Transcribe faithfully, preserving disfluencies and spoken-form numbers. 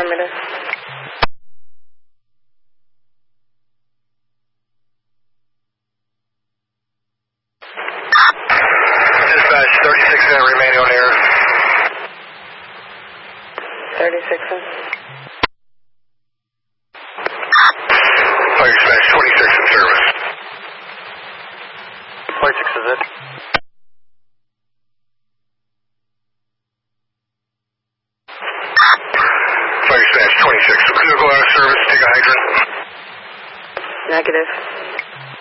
Affirmative. Dispatch, thirty-six in remaining on air. thirty-six in. Fire dispatch, twenty-six in service. twenty-six is it. Fire dispatch, twenty-six. So clear to go out of service, take a hydrant. Negative.